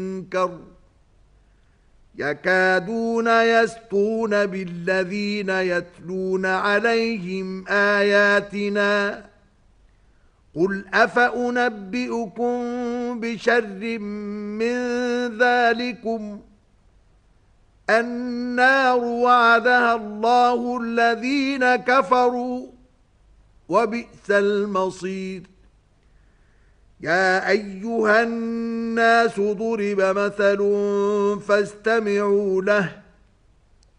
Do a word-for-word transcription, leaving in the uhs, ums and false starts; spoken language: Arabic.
المنكر يكادون يسطون بالذين يتلون عليهم آياتنا قل أفأنبئكم بشر من ذلكم النار وعدها الله الذين كفروا وبئس المصير. يا أيها الناس ضرب مثل فاستمعوا له